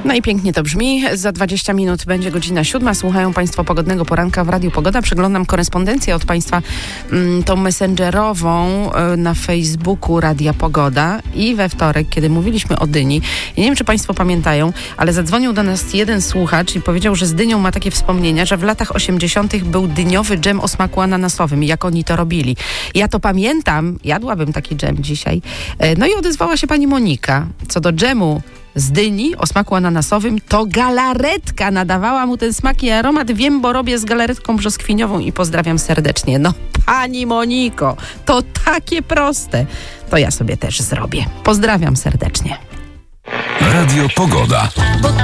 No i pięknie to brzmi. Za 20 minut będzie godzina 7. Słuchają Państwo Pogodnego Poranka w Radiu Pogoda. Przeglądam korespondencję od Państwa, tą messengerową na Facebooku Radia Pogoda. I we wtorek, kiedy mówiliśmy o dyni, ja nie wiem, czy Państwo pamiętają, ale zadzwonił do nas jeden słuchacz i powiedział, że z dynią ma takie wspomnienia, że w latach 80. był dyniowy dżem o smaku ananasowym i jak oni to robili. Ja to pamiętam, jadłabym taki dżem dzisiaj. No i odezwała się pani Monika. Co do dżemu z dyni o smaku ananasowym, to galaretka nadawała mu ten smak i aromat. Wiem, bo robię z galaretką brzoskwiniową i pozdrawiam serdecznie. No, pani Moniko, to takie proste. To ja sobie też zrobię. Pozdrawiam serdecznie. Radio Pogoda.